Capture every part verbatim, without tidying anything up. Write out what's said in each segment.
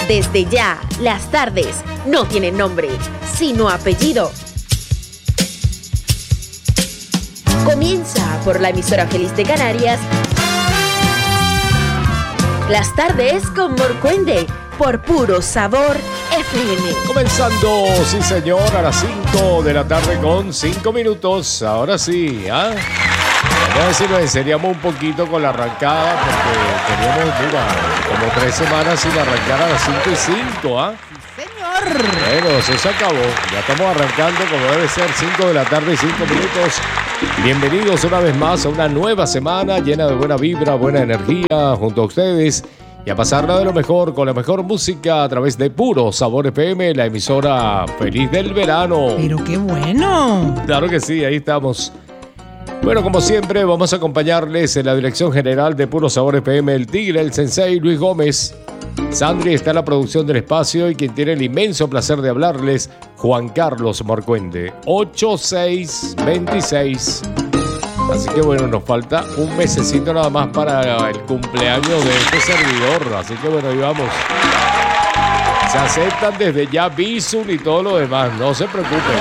Desde ya, las tardes no tienen nombre, sino apellido. Comienza por la emisora Feliz de Canarias. Las tardes con Morcuende, por Puro Sabor F M. Comenzando, sí señor, a las cinco de la tarde con cinco minutos. Ahora sí, ¿ah? ¿eh? Vamos a decirlo, enseñamos un poquito con la arrancada porque teníamos, mira, como tres semanas sin arrancar a las cinco y cinco, ¿ah? ¿eh? Señor. Bueno, eso se acabó. Ya estamos arrancando como debe ser, cinco de la tarde y cinco minutos. Bienvenidos una vez más a una nueva semana llena de buena vibra, buena energía junto a ustedes y a pasarla de lo mejor con la mejor música a través de Puro Sabor F M, la emisora feliz del verano. Pero qué bueno. Claro que sí, ahí estamos. Bueno, como siempre, vamos a acompañarles en la dirección general de Puro Sabor F M, el Tigre, el Sensei Luis Gómez. Sandri está en la producción del espacio y quien tiene el inmenso placer de hablarles, Juan Carlos Morcuende, ocho seis veintiséis. Así que bueno, nos falta un mesecito nada más para el cumpleaños de este servidor. Así que bueno, ahí vamos. Se aceptan desde ya Bizum y todo lo demás, no se preocupen.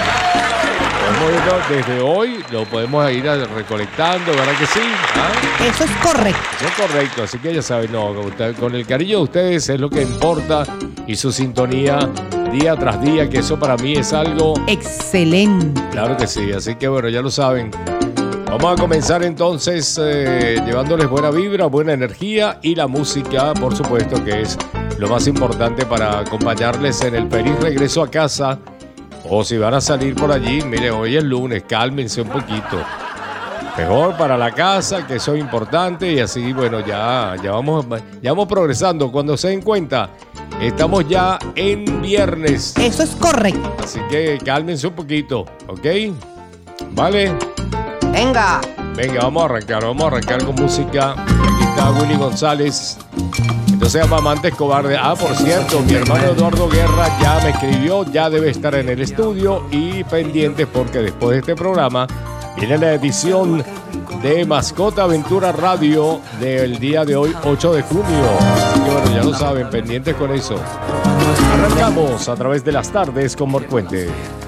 Desde hoy lo podemos ir recolectando, ¿verdad que sí? ¿Ah? Eso es correcto. Eso es correcto, así que ya saben, no, con el cariño de ustedes es lo que importa y su sintonía día tras día, que eso para mí es algo excelente. Claro que sí, así que bueno, ya lo saben. Vamos a comenzar entonces eh, llevándoles buena vibra, buena energía y la música, por supuesto, que es lo más importante para acompañarles en el feliz regreso a casa. O si van a salir por allí, mire, hoy es lunes, cálmense un poquito. Mejor para la casa, que eso es importante, y así, bueno, ya, ya, vamos, ya vamos progresando. Cuando se den cuenta, estamos ya en viernes. Eso es correcto. Así que cálmense un poquito, ¿ok? ¿Vale? Venga. Venga, vamos a arrancar, vamos a arrancar con música. Aquí está Willy González. Entonces, Amantes Cobarde. Ah, por cierto, mi hermano Eduardo Guerra ya me escribió, ya debe estar en el estudio y pendientes porque después de este programa viene la edición de Mascota Aventura Radio del día de hoy, ocho de junio. Así que bueno, ya lo saben, pendientes con eso. Arrancamos a través de las tardes con Morcuende.